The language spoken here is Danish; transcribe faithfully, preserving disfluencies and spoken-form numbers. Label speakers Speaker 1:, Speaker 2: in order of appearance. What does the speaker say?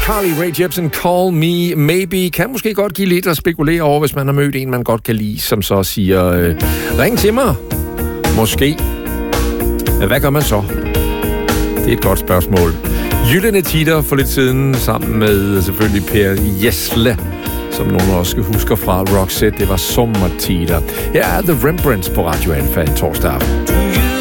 Speaker 1: Carly Rae Jepsen, Call Me Maybe, kan måske godt give lidt at spekulere over, hvis man har mødt en, man godt kan lide, som så siger, øh, ring til mig. Måske. Hvad gør man så? Det er et godt spørgsmål. Gyldne Tider for lidt siden, sammen med selvfølgelig Per Gessle, som nogen også husker fra Roxette. Det var Sommertider. Her er The Rembrandts på Radio Alfa en torsdag aften.